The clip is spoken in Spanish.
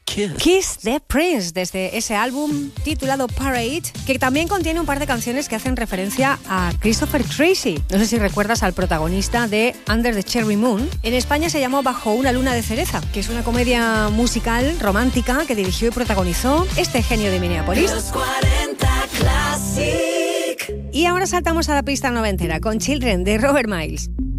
Kiss the Prince, desde ese álbum titulado Parade, que también contiene un par de canciones que hacen referencia a Christopher Tracy. No sé si recuerdas al protagonista de Under the Cherry Moon. En España se llamó Bajo una luna de cereza, que es una comedia musical romántica que dirigió y protagonizó este genio de Minneapolis. Los 40 Classic. Y ahora saltamos a la pista noventera con Children de Robert Miles.